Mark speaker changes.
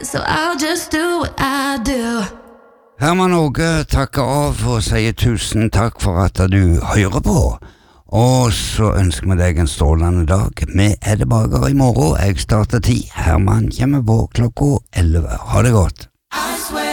Speaker 1: so I'll just do what I do.
Speaker 2: Herman Åge takker av og sier tusen takk for at du hører på. Og så ønsker vi deg en strålende dag. Vi tilbake i morgen. Jeg starter 10. Herman kommer på klokka 11. Ha det godt.